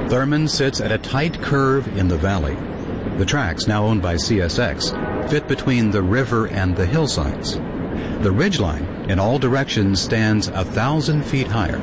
Thurmond sits at a tight curve in the valley. The tracks, now owned by CSX, fit between the river and the hillsides. The ridgeline, in all directions, stands 1,000 feet higher.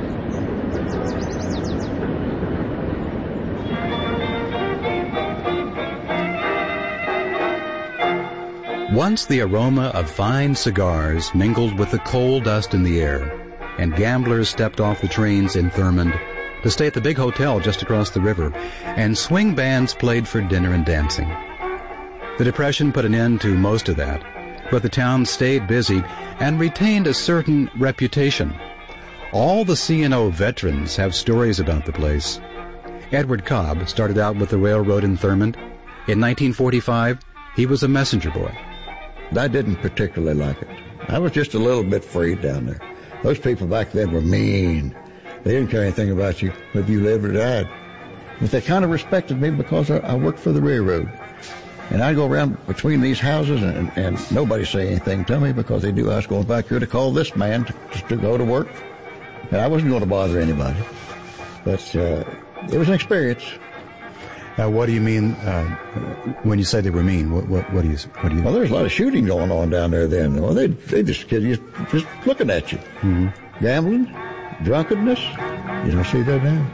Once the aroma of fine cigars mingled with the coal dust in the air, and gamblers stepped off the trains in Thurmond to stay at the big hotel just across the river, and swing bands played for dinner and dancing. The Depression put an end to most of that, but the town stayed busy and retained a certain reputation. All the C&O veterans have stories about the place. Edward Cobb started out with the railroad in Thurmond. In 1945, he was a messenger boy. I didn't particularly like it. I was just a little bit afraid down there. Those people back then were mean. They didn't care anything about you, whether you lived or died. But they kind of respected me because I worked for the railroad. And I'd go around between these houses and nobody say anything to me because they knew I was going back here to call this man to go to work. And I wasn't going to bother anybody. But it was an experience. What do you mean when you say they were mean? What do you? Well, there was a lot of shooting going on down there then. Well, they just kill you just looking at you. Mm-hmm. Gambling, drunkenness. You don't see that now.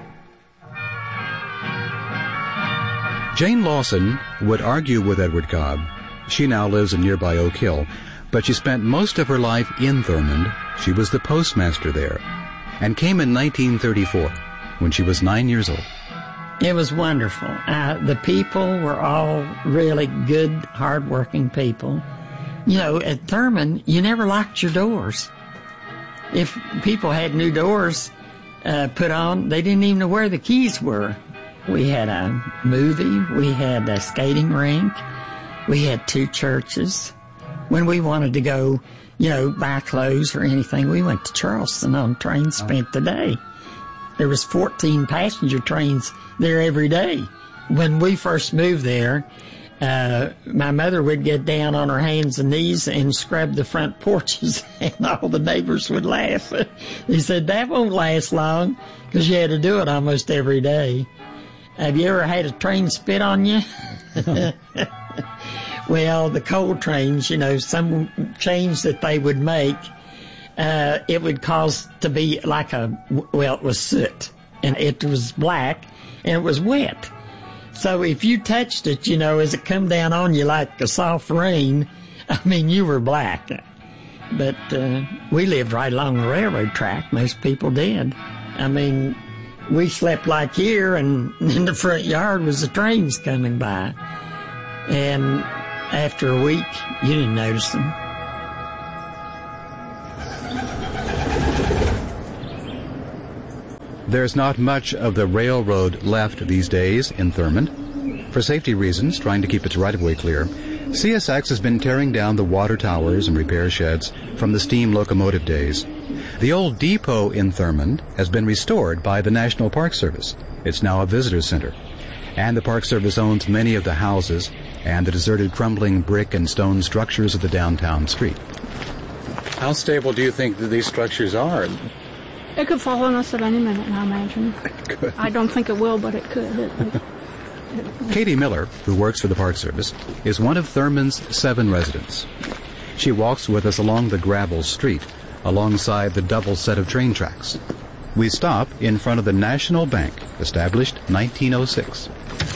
Jane Lawson would argue with Edward Cobb. She now lives in nearby Oak Hill, but she spent most of her life in Thurmond. She was the postmaster there, and came in 1934 when she was 9 years old. It was wonderful. The people were all really good, hard-working people. You know, at Thurmond, you never locked your doors. If people had new doors put on, they didn't even know where the keys were. We had a movie. We had a skating rink. We had 2 churches. When we wanted to go, buy clothes or anything, we went to Charleston on train, spent the day. There was 14 passenger trains there every day. When we first moved there, my mother would get down on her hands and knees and scrub the front porches, and all the neighbors would laugh. They said, that won't last long, because you had to do it almost every day. Have you ever had a train spit on you? Well, the coal trains, some change that they would make, it would cause to be like it was soot, and it was black, and it was wet. So if you touched it, as it come down on you like a soft rain, you were black. But we lived right along the railroad track. Most people did. We slept like here, and in the front yard was the trains coming by. And after a week, you didn't notice them. There's not much of the railroad left these days in Thurmond. For safety reasons, trying to keep its right-of-way clear, CSX has been tearing down the water towers and repair sheds from the steam locomotive days. The old depot in Thurmond has been restored by the National Park Service. It's now a visitor center. And the Park Service owns many of the houses and the deserted, crumbling brick and stone structures of the downtown street. How stable do you think that these structures are? It could fall on us at any minute, I imagine. It could. I don't think it will, but it could. Katie Miller, who works for the Park Service, is one of Thurmond's 7 residents. She walks with us along the gravel street, alongside the double set of train tracks. We stop in front of the National Bank, established 1906.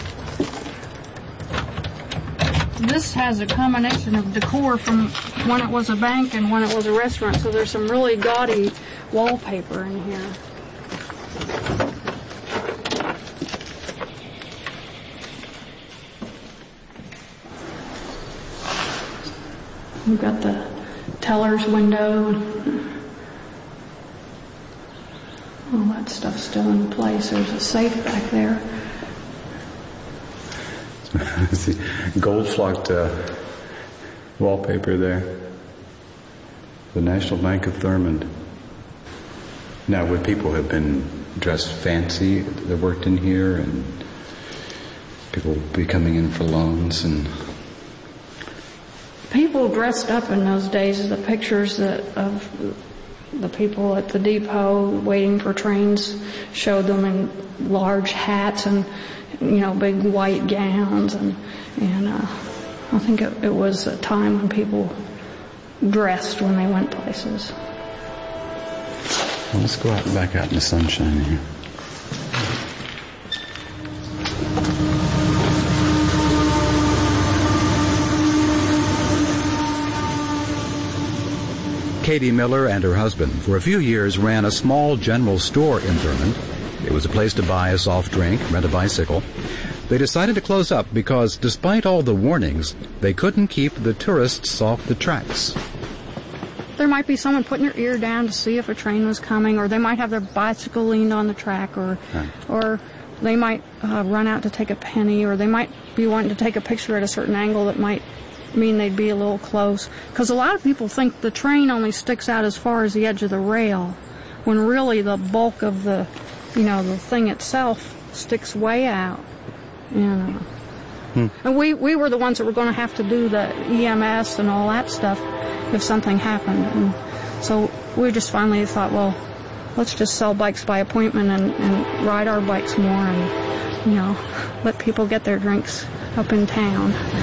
This has a combination of decor from when it was a bank and when it was a restaurant, so there's some really gaudy wallpaper in here. We've got the teller's window. All that stuff's still in place. There's a safe back there. Gold-flocked wallpaper there. The National Bank of Thurmond. Now, would people have been dressed fancy that worked in here, and people would be coming in for loans and... People dressed up in those days. The pictures of the people at the depot waiting for trains showed them in large hats and, big white gowns. And I think it was a time when people dressed when they went places. Well, let's go back out in the sunshine here. Katie Miller and her husband for a few years ran a small general store in Thurmond. It was a place to buy a soft drink, rent a bicycle. They decided to close up because, despite all the warnings, they couldn't keep the tourists off the tracks. There might be someone putting their ear down to see if a train was coming, or they might have their bicycle leaned on the track, or they might run out to take a penny, or they might be wanting to take a picture at a certain angle that might mean they'd be a little close. Because a lot of people think the train only sticks out as far as the edge of the rail, when really the bulk of the thing itself sticks way out. And we were the ones that were going to have to do the EMS and all that stuff if something happened. And so we just finally thought, well, let's just sell bikes by appointment and ride our bikes more and, let people get their drinks up in town.